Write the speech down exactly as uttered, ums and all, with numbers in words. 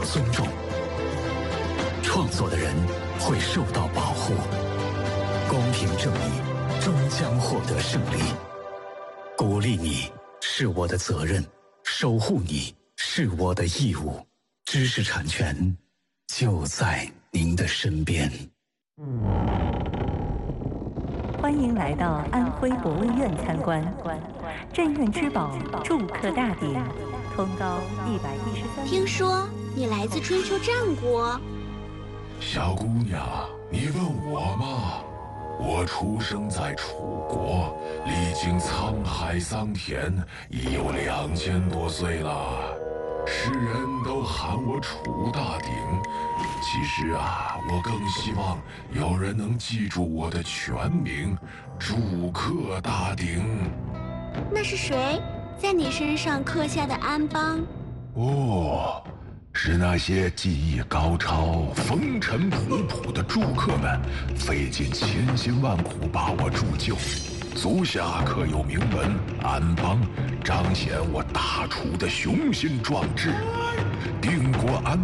到尊重，创作的人会受到保护，公平正义终将获得胜利。鼓励你是我的责任，守护你是我的义务。知识产权就在您的身边。 欢迎来到安徽博物院参观，镇院之宝祝克大鼎，通高一百一十三。 听说你来自春秋战国。 小姑娘，你问我吗？我出生在楚国，历经沧海桑田，已有两千多岁了。世人都喊我楚大鼎，其实啊，我更希望有人能记住我的全名——祝克大鼎。 那是谁在你身上刻下的安邦？ 哦，是那些技艺高超、风尘仆仆的住客们，费尽千辛万苦把我铸就。足下刻有铭文“安邦”，彰显我大楚的雄心壮志。定国安